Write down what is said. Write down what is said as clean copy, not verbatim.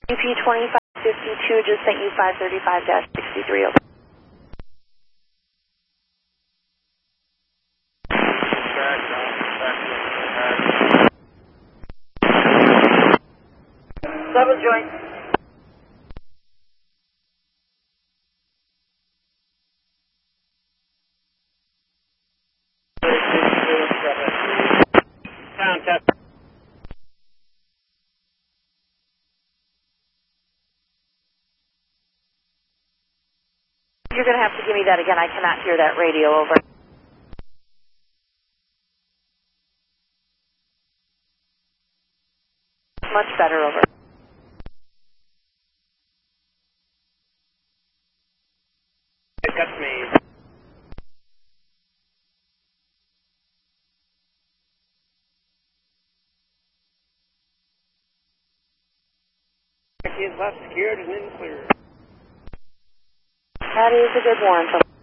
EP 2552 just sent you 535-63 over. Double joint. Sound test. You're going to have to give me that again. I cannot hear that radio over. Much better over. That's me. He is left secured and in clear. That is a good one.